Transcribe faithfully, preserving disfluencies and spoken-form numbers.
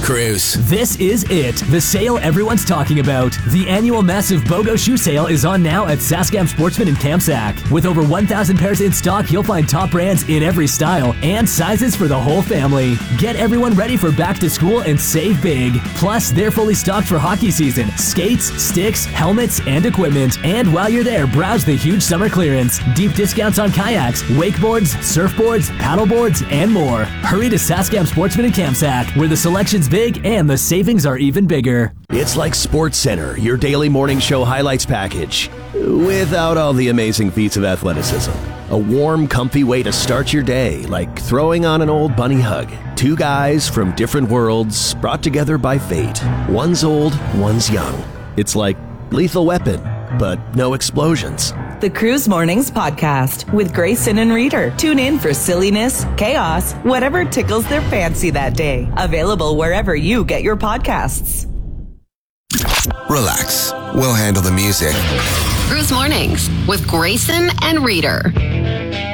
Cruise. This is it, the sale everyone's talking about. The annual massive BOGO shoe sale is on now at Saskam Sportsman in Kamsack. With over one thousand pairs in stock, you'll find top brands in every style and sizes for the whole family. Get everyone ready for back to school and save big. Plus, they're fully stocked for hockey season. Skates, sticks, helmets, and equipment. And while you're there, browse the huge summer clearance. Deep discounts on kayaks, wakeboards, surfboards, paddleboards, and more. Hurry to Saskam Sportsman in Kamsack, where the selection's big and the savings are even bigger. It's like Sports Center, your daily morning show highlights package, without all the amazing feats of athleticism. A warm, comfy way to start your day, like throwing on an old bunny hug. Two guys from different worlds, brought together by fate. One's old, one's young. It's like Lethal Weapon, but no explosions. The Cruise Mornings Podcast with Grayson and Reader. Tune in for silliness, chaos, whatever tickles their fancy that day. Available wherever you get your podcasts. Relax. We'll handle the music. Cruise Mornings with Grayson and Reader.